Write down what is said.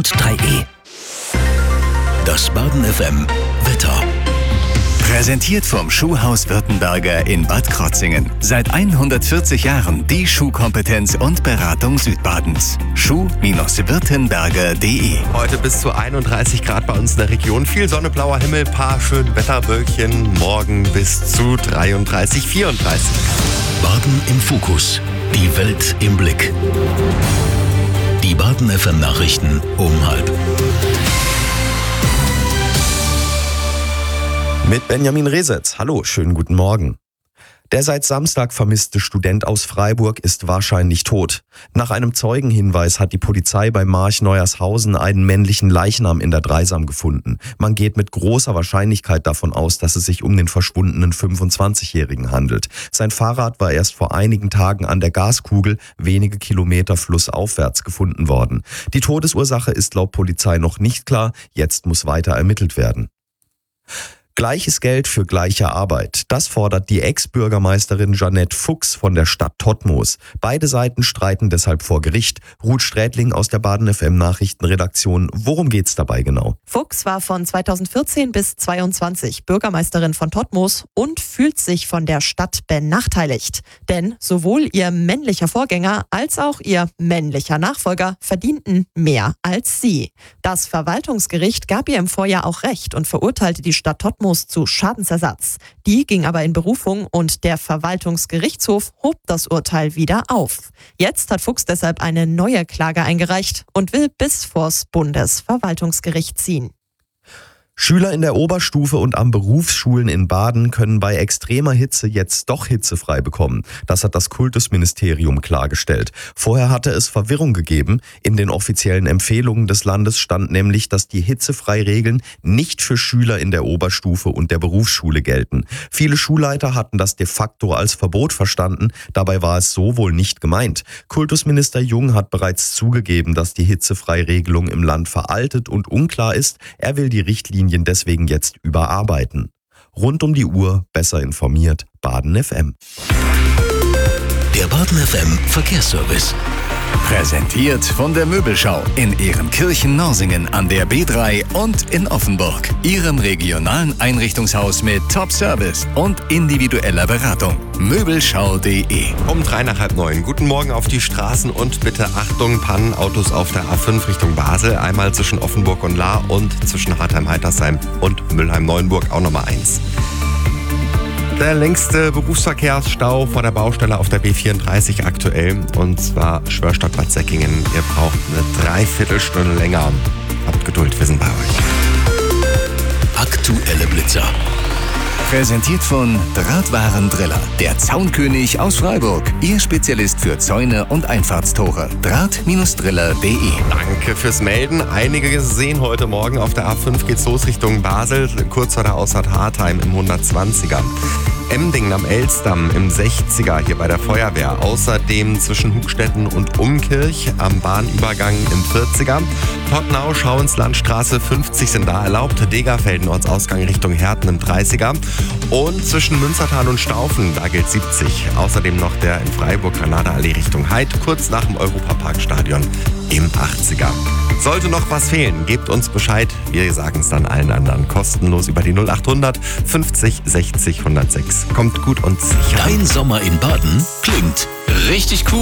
und 3E. Das Baden FM Wetter. Präsentiert vom Schuhhaus Württemberger in Bad Krotzingen. Seit 140 Jahren die Schuhkompetenz und Beratung Südbadens. Schuh-württemberger.de. Heute bis zu 31 Grad bei uns in der Region. Viel Sonne, blauer Himmel, paar schön Wetterwölkchen. Morgen bis zu 33, 34. Baden im Fokus. Die Welt im Blick. Die Baden FM Nachrichten um 12:30. Mit Benjamin Resetz. Hallo, schönen guten Morgen. Der seit Samstag vermisste Student aus Freiburg ist wahrscheinlich tot. Nach einem Zeugenhinweis hat die Polizei bei March-Neuershausen einen männlichen Leichnam in der Dreisam gefunden. Man geht mit großer Wahrscheinlichkeit davon aus, dass es sich um den verschwundenen 25-Jährigen handelt. Sein Fahrrad war erst vor einigen Tagen an der Gaskugel wenige Kilometer flussaufwärts gefunden worden. Die Todesursache ist laut Polizei noch nicht klar. Jetzt muss weiter ermittelt werden. Gleiches Geld für gleiche Arbeit. Das fordert die Ex-Bürgermeisterin Jeanette Fuchs von der Stadt Todtmoos. Beide Seiten streiten deshalb vor Gericht. Ruth Strätling aus der Baden FM Nachrichtenredaktion. Worum geht's dabei genau? Fuchs war von 2014 bis 2022 Bürgermeisterin von Todtmoos und fühlt sich von der Stadt benachteiligt. Denn sowohl ihr männlicher Vorgänger als auch ihr männlicher Nachfolger verdienten mehr als sie. Das Verwaltungsgericht gab ihr im Vorjahr auch Recht und verurteilte die Stadt Todtmoos zu Schadensersatz. Die ging aber in Berufung und der Verwaltungsgerichtshof hob das Urteil wieder auf. Jetzt hat Fuchs deshalb eine neue Klage eingereicht und will bis vors Bundesverwaltungsgericht ziehen. Schüler in der Oberstufe und an Berufsschulen in Baden können bei extremer Hitze jetzt doch hitzefrei bekommen. Das hat das Kultusministerium klargestellt. Vorher hatte es Verwirrung gegeben. In den offiziellen Empfehlungen des Landes stand nämlich, dass die Hitzefreiregeln nicht für Schüler in der Oberstufe und der Berufsschule gelten. Viele Schulleiter hatten das de facto als Verbot verstanden. Dabei war es so wohl nicht gemeint. Kultusminister Jung hat bereits zugegeben, dass die Hitzefreiregelung im Land veraltet und unklar ist. Er will die Richtlinien deswegen jetzt überarbeiten. Rund um die Uhr besser informiert, Baden FM. Der Baden FM Verkehrsservice. Präsentiert von der Möbelschau in Ehrenkirchen-Norsingen an der B3 und in Offenburg. Ihrem regionalen Einrichtungshaus mit Top-Service und individueller Beratung. Möbelschau.de. Um 8:45. Guten Morgen auf die Straßen und bitte Achtung, Pannenautos auf der A5 Richtung Basel. Einmal zwischen Offenburg und Lahr und zwischen Hartheim-Heitersheim und Mülheim-Neuenburg auch Nummer 1. Der längste Berufsverkehrsstau vor der Baustelle auf der B34 aktuell, und zwar Schwörstadt-Bad Säckingen. Ihr braucht eine Dreiviertelstunde länger. Habt Geduld, wir sind bei euch. Aktuelle Blitzer. Präsentiert von Drahtwarendriller, der Zaunkönig aus Freiburg. Ihr Spezialist für Zäune und Einfahrtstore. Draht-driller.de. Danke fürs Melden. Einige sehen heute Morgen auf der A5 geht's los Richtung Basel, kurz vor der Ausfahrt Hartheim im 120er. Emdingen am Elstdamm im 60er hier bei der Feuerwehr. Außerdem zwischen Hugstetten und Umkirch am Bahnübergang im 40er. Pottnau, Schauinslandstraße 50 sind da erlaubt. Degerfelden, Ortsausgang Richtung Herten im 30er. Und zwischen Münstertal und Staufen, da gilt 70. Außerdem noch der in Freiburg Granada-Allee Richtung Heid, kurz nach dem Europaparkstadion im 80er. Sollte noch was fehlen, gebt uns Bescheid. Wir sagen es dann allen anderen kostenlos über die 0800 50 60 106. Kommt gut und sicher. Dein Sommer in Baden klingt richtig cool.